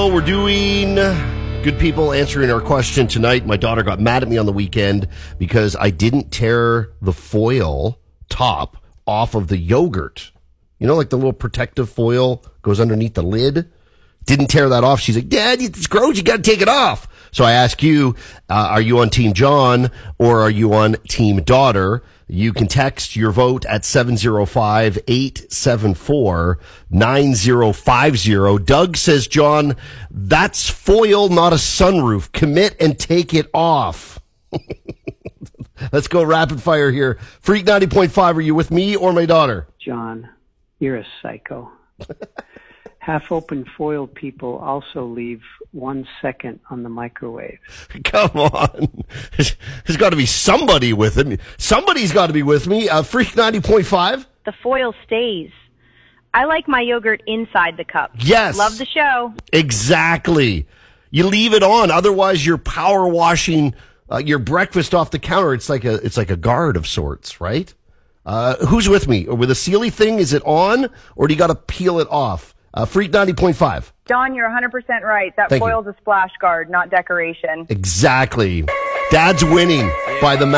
So we're doing good people answering our question tonight. My daughter got mad at me on the weekend because I didn't tear the foil top off of the yogurt. You know, like the little protective foil goes underneath the lid. Didn't tear that off. She's like, Dad, it's gross. You got to take it off. So I ask you, are you on Team John or are you on Team Daughter? You can text your vote at 705-874-9050. Doug says, John, that's foil, not a sunroof. Commit and take it off. Let's go rapid fire here. Freak 90.5, are you with me or my daughter? John, you're a psycho. Half-open foil people also leave 1 second on the microwave. Come on. There's got to be somebody with it. Somebody's got to be with me. Freak 90.5. The foil stays. I like my yogurt inside the cup. Yes. Love the show. Exactly. You leave it on. Otherwise, you're power washing your breakfast off the counter. It's like a guard of sorts, right? Who's with me? With a Sealy thing, is it on or do you got to peel it off? Freak 90.5. Don, you're 100% right. That foil's a splash guard, not decoration. Exactly. Dad's winning by the